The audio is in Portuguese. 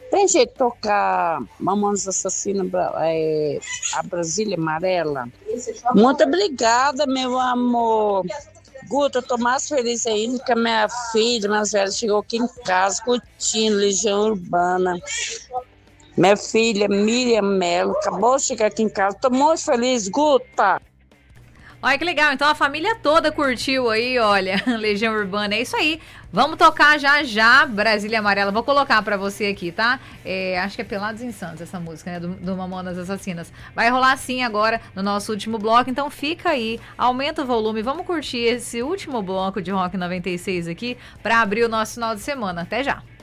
Tem jeito de tocar Mamonas Assassinas, a Brasília Amarela? Muito obrigada, meu amor. Guta, eu tô mais feliz ainda que a minha filha mais velha chegou aqui em casa curtindo Legião Urbana. Minha filha Miriam Mello acabou de chegar aqui em casa. Tô muito feliz, Guta. Olha que legal, então a família toda curtiu aí, olha, Legião Urbana, é isso aí. Vamos tocar já já Brasília Amarela. Vou colocar pra você aqui, tá? Acho que é Pelados em Santos essa música, né? Do Mamonas Assassinas. Vai rolar sim agora no nosso último bloco, então fica aí, aumenta o volume. Vamos curtir esse último bloco de Rock 96 aqui pra abrir o nosso final de semana. Até já.